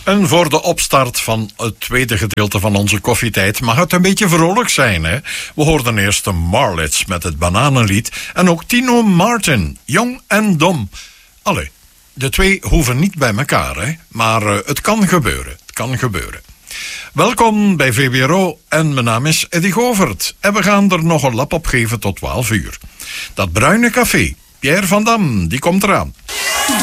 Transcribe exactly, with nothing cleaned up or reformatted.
En voor de opstart van het tweede gedeelte van onze koffietijd mag het een beetje vrolijk zijn, hè? We hoorden eerst de Marlets met het Bananenlied en ook Tino Martin, Jong en Dom. Allee, de twee hoeven niet bij elkaar, hè? Maar uh, het kan gebeuren, het kan gebeuren. Welkom bij V B R O en mijn naam is Eddy Govert. En we gaan er nog een lap op geven tot twaalf uur. Dat bruine café, Pierre van Dam, die komt eraan.